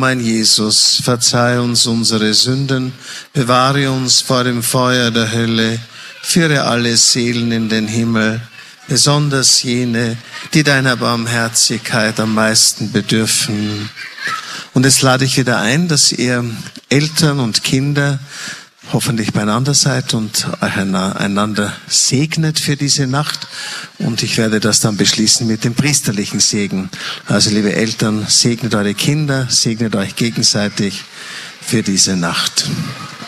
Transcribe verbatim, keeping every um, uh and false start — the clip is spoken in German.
mein Jesus, verzeih uns unsere Sünden, bewahre uns vor dem Feuer der Hölle, führe alle Seelen in den Himmel, besonders jene, die deiner Barmherzigkeit am meisten bedürfen. Und jetzt lade ich wieder ein, dass ihr Eltern und Kinder hoffentlich beieinander seid und euch einander segnet für diese Nacht. Und ich werde das dann beschließen mit dem priesterlichen Segen. Also liebe Eltern, segnet eure Kinder, segnet euch gegenseitig für diese Nacht.